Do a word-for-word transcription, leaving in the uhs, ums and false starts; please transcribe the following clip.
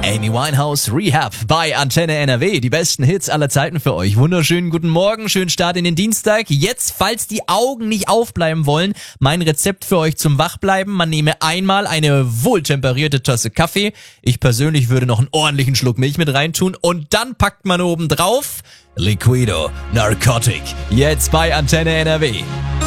Amy Winehouse Rehab bei Antenne N R W. Die besten Hits aller Zeiten für euch. Wunderschönen guten Morgen, schönen Start in den Dienstag. Jetzt, falls die Augen nicht aufbleiben wollen, mein Rezept für euch zum Wachbleiben. Man nehme einmal eine wohltemperierte Tasse Kaffee. Ich persönlich würde noch einen ordentlichen Schluck Milch mit reintun. Und dann packt man oben drauf Liquido Narcotic. Jetzt bei Antenne N R W.